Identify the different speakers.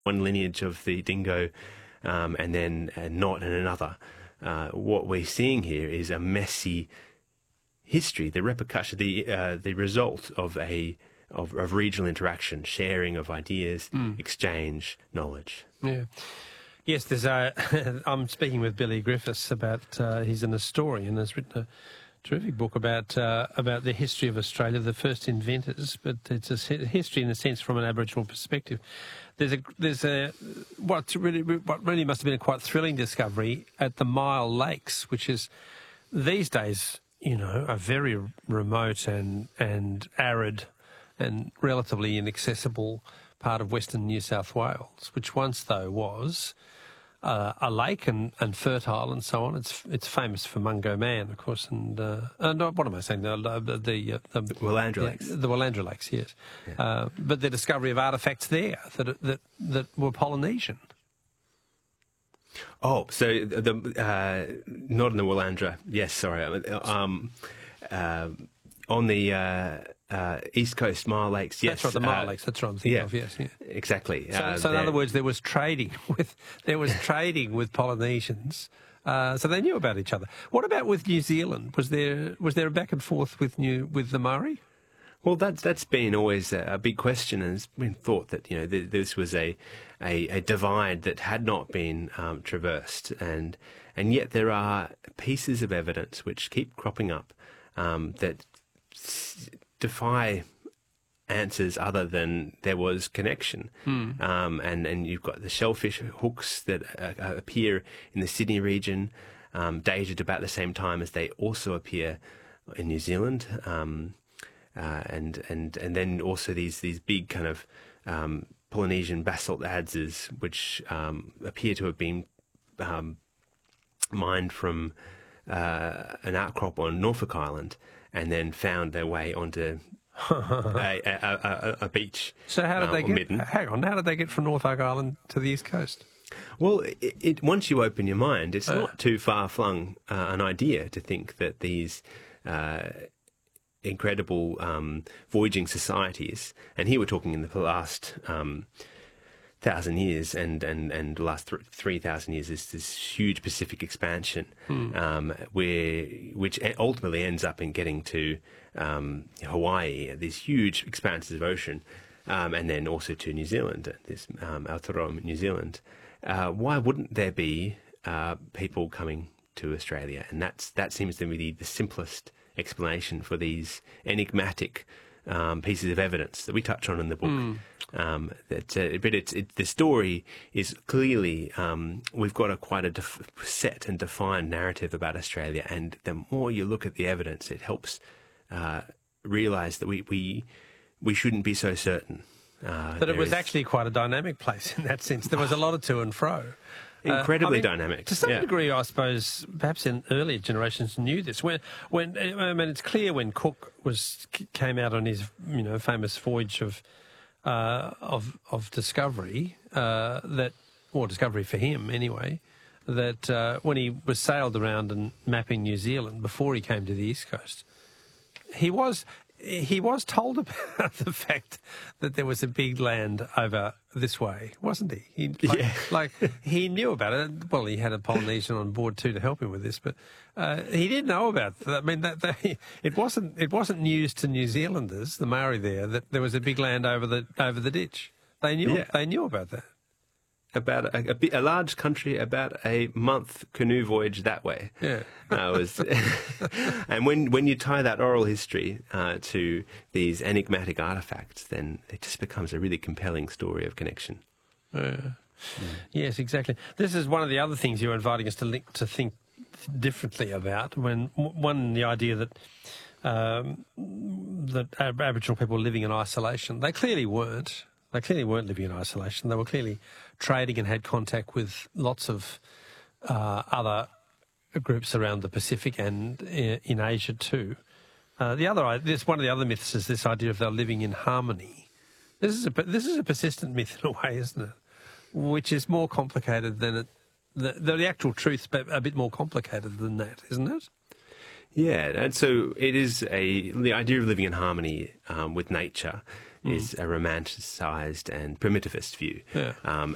Speaker 1: one lineage of the dingo and then not in another. What we're seeing here is a messy history, the repercussion, the result of regional interaction, sharing of ideas, exchange, knowledge.
Speaker 2: Yeah. Yes, there's I'm speaking with Billy Griffiths about, he's an historian and has written a terrific book about the history of Australia, the first inventors, but it's a history in a sense from an Aboriginal perspective. There's what really must have been a quite thrilling discovery at the Myall Lakes, which is these days, a very remote and arid and relatively inaccessible part of Western New South Wales, which once though was a lake and fertile and so on. It's famous for Mungo Man, of course, and what am I saying? The
Speaker 1: Willandra Lakes.
Speaker 2: The Willandra Lakes, yes.
Speaker 1: Yeah.
Speaker 2: But the discovery of artefacts there that were Polynesian.
Speaker 1: Oh, so not in the Willandra. Yes, sorry. On the East Coast, Myall Lakes, yes.
Speaker 2: That's right, the Myall Lakes, that's what I'm thinking of, yes. Yeah.
Speaker 1: Exactly.
Speaker 2: So in other words, there was trading with Polynesians, so they knew about each other. What about with New Zealand? Was there a back and forth with the Maori?
Speaker 1: Well, that's been always a big question, and it's been thought that this was a divide that had not been traversed, and yet there are pieces of evidence which keep cropping up that defy answers other than there was connection. And you've got the shellfish hooks that appear in the Sydney region, dated about the same time as they also appear in New Zealand. And then also these big kind of Polynesian basalt adzes, which appear to have been mined from an outcrop on Norfolk Island, and then found their way onto a beach.
Speaker 2: So how did they get? Hang on, how did they get from Norfolk Island to the East Coast?
Speaker 1: Well, once you open your mind, it's not too far flung an idea to think that these incredible voyaging societies, and here we're talking in the last 1,000 years and the last 3,000 years, is this huge Pacific expansion, which ultimately ends up in getting to Hawaii, these huge expanses of ocean, and then also to New Zealand, this Aotearoa, New Zealand. Why wouldn't there be people coming to Australia? And that seems to be the simplest explanation for these enigmatic pieces of evidence that we touch on in the book. But the story is clearly we've got quite a set and defined narrative about Australia, and the more you look at the evidence, it helps realise that we shouldn't be so certain.
Speaker 2: But it was actually quite a dynamic place in that sense. There was a lot of to and fro.
Speaker 1: Incredibly dynamic.
Speaker 2: To some degree, I suppose, perhaps in earlier generations knew this. When it's clear when Cook came out on his famous voyage of discovery, discovery for him anyway, that when he was sailed around and mapping New Zealand before he came to the East Coast, he was told about the fact that there was a big land over this way, wasn't he? He knew about it. Well, he had a Polynesian on board too to help him with this, but he did know about it. I mean, it wasn't news to New Zealanders, the Maori there, that there was a big land over the ditch. They knew about that.
Speaker 1: About a large country, about a month canoe voyage that way.
Speaker 2: Yeah.
Speaker 1: And when you tie that oral history to these enigmatic artefacts, then it just becomes a really compelling story of connection.
Speaker 2: Yes, exactly. This is one of the other things you're inviting us to think differently about. The idea that Aboriginal people were living in isolation. They clearly weren't. They clearly weren't living in isolation. They were clearly trading and had contact with lots of other groups around the Pacific and in Asia too. One of the other myths is this idea of they're living in harmony. This is a persistent myth in a way, isn't it? Which is more complicated than the actual truth's a bit more complicated than that, isn't it?
Speaker 1: Yeah, and so it is the idea of living in harmony with nature is a romanticised and primitivist view.
Speaker 2: Yeah.